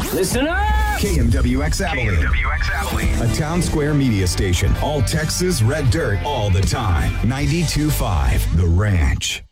Listen up! KMWX Abilene. A town square media station. All Texas red dirt all the time. 92.5 The Ranch.